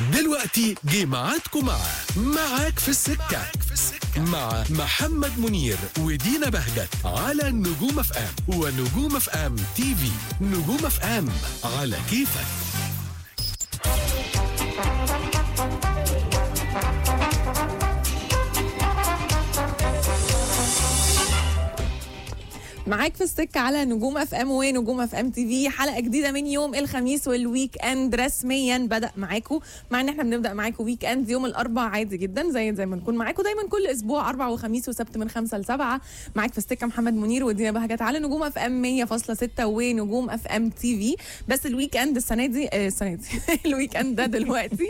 دلوقتي جه ميعادكم معاك في السكة مع محمد منير ودينا بهجت على نجوم اف ام ونجوم اف ام تي في. نجوم اف ام على كيفك. معاك في السكة على نجوم اف ام ونجوم اف ام تي في. حلقة جديدة من يوم الخميس، والويك اند رسميا بدأ معاكم، مع ان احنا بنبدأ معاكم ويك اند يوم الاربعاء عادي جدا زي ما نكون معاكم دايما كل اسبوع، اربع وخميس وسبت من 5 ل 7. معاك في السكة محمد منير ودينا بهجت على نجوم اف ام 100.6 ونجوم اف ام تي في. بس الويك اند السنة دي الويك اند ده دلوقتي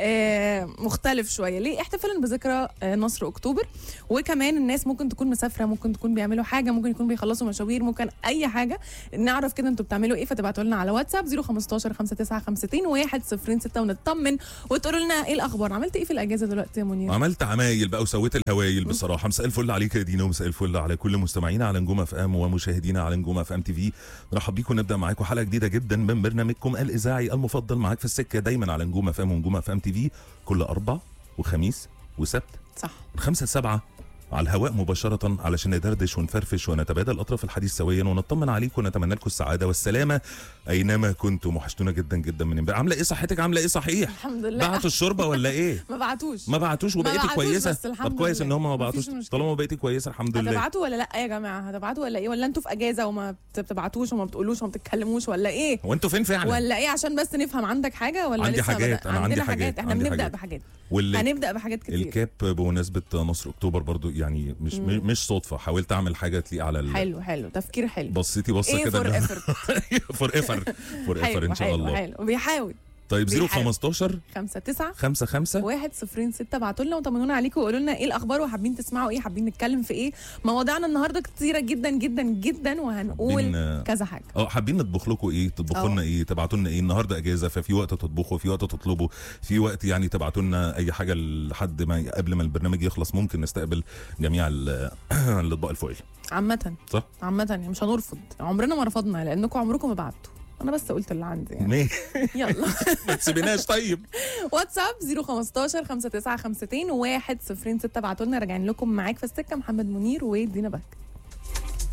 مختلف شوية. ليه؟ احتفالا بذكرى نصر اكتوبر، وكمان الناس ممكن تكون مسافرة، ممكن تكون بيعملوا حاجة، ممكن يكون بيخلصوا مشاوير، ممكن اي حاجه. نعرف كده انتوا بتعملوا ايه، فتبعتوا لنا على واتساب 015 5952 106 ونطمن، وتقولوا لنا ايه الاخبار. عملت ايه في الاجازه دلوقتي يا منير؟ عملت عمايل بقى وسويت الهوايل بصراحه. مساء الفل عليك يا دينا، ومساء الفل على كل مستمعينا على نجوم اف ام ومشاهدينا على نجوم اف ام تي في. نرحب بيكم، نبدا معاكم حلقه جديده جدا من برنامجكم الاذاعي المفضل معاك في السكه، دايما على نجوم اف ام ونجوم اف ام تي في، كل اربع وخميس وسبت صح من 5 ل 7 على الهواء مباشرة، علشان ندردش ونفرفش ونتبادل أطراف الحديث سويا ونطمن عليكم ونتمنى لكم السعادة والسلامة أينما كنتم. وحشتونا جدا جدا من امبارح. عاملة إيه صحتك؟ عاملة إيه صحيح؟ الحمد لله. بعتوا الشوربة ولا إيه؟ ما بعتوش وبقيتي كويسة؟ طب كويس إن هم ما بعتوش، مفيش طالما بقيتي كويسة الحمد لله. هتبعتوا ولا لا يا جماعة؟ هتبعتوا ولا إيه؟ ولا أنتوا في أجازة وما بتبعتوش وما بتقولوش وما بتتكلموش ولا إيه؟ هو أنتوا فين فعلا؟ ولا إيه؟ عشان بس نفهم، عندك حاجة ولا عندي لسه؟ حاجات، أنا عندي حاجات. إحنا بنبدأ بحاجات. هنبدأ بحاجات كتير. الكاب بمناسبة نصر أكتوبر برضو، يعني مش صدفة، حاولت أعمل حاجة تليق على حلو تفكير حلو. بصيتي بصة إيه كده فور ايفر ان شاء الله. حلو وبيحاول. طيب 015 59 106 بعتوا لنا وطمنونا عليكم وقولوا لنا ايه الاخبار وحابين تسمعوا ايه، حابين نتكلم في ايه. مواضيعنا النهارده كتيره جدا جدا جدا، وهنقول كذا حاجه. حابين نطبخ لكم ايه، تطبخوا لنا ايه، تبعتوا لنا ايه. النهارده اجازه، ففي وقت تطبخوا، في وقت تطلبوا، في وقت يعني تبعتوا لنا اي حاجه لحد ما قبل ما البرنامج يخلص ممكن نستقبل جميع الاطباق الفوائل. عامه صح، عامه يعني مش هنرفض، عمرنا ما رفضنا لانكم عمركم ما بعتوا. انا بس قلت اللي عندي يعني. يلا ما تسيبيناش. طيب واتساب 015 5952 106 بعتوا لنا. راجعين لكم معاك في السكه محمد منير ودينا بهجت.